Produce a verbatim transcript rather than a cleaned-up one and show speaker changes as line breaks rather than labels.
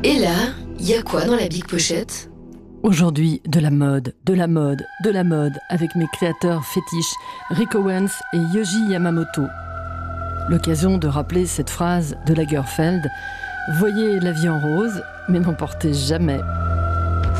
Et là, il y a quoi dans la Big Pochette ?
Aujourd'hui, de la mode, de la mode, de la mode, avec mes créateurs fétiches Rick Owens et Yohji Yamamoto. L'occasion de rappeler cette phrase de Lagerfeld: « Voyez la vie en rose, mais n'en portez jamais ».